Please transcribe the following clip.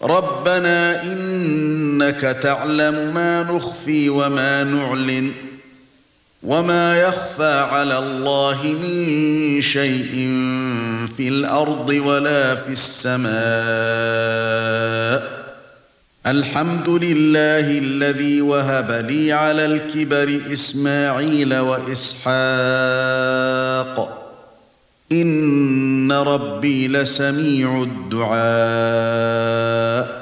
رَبَّنَا إِنَّكَ تَعْلَمُ مَا نُخْفِي وَمَا نُعْلِنُ وَمَا يَخْفَى عَلَى اللَّهِ مِن شَيْءٍ فِي الْأَرْضِ وَلَا فِي السَّمَاءِ الْحَمْدُ لِلَّهِ الَّذِي وَهَبَ لِي عَلَى الْكِبَرِ إِسْمَاعِيلَ وَإِسْحَاقَ إِنَّ رَبِّي لَسَمِيعُ الدُّعَاءِ